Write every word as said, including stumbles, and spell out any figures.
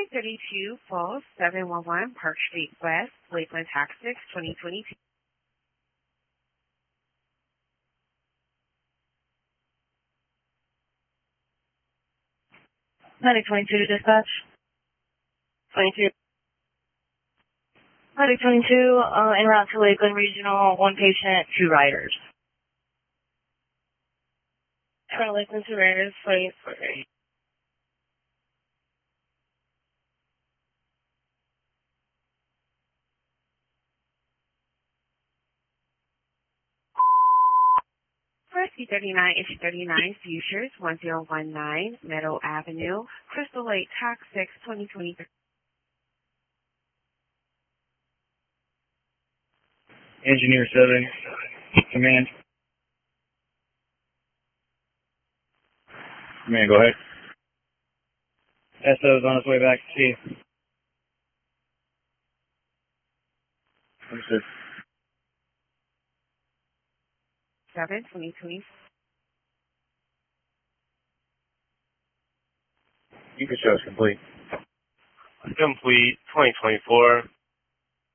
five thirty-two Falls, seven one one Park Street West, Lakeland Tax six, twenty twenty-two. Medic twenty-two, dispatch. twenty-two. Medic twenty-two, uh, en route to Lakeland Regional, one patient, two riders. For Lakeland to riders, twenty-four. For C thirty-nine, issue thirty-nine, Futures, one zero one nine, Meadow Avenue, Crystal Lake, Tax six, twenty twenty-three. Engineer seven, command. Command, go ahead. S O's on its way back to Chief. Understood. seven, twenty twenty. You can show us complete. Complete, twenty twenty-four.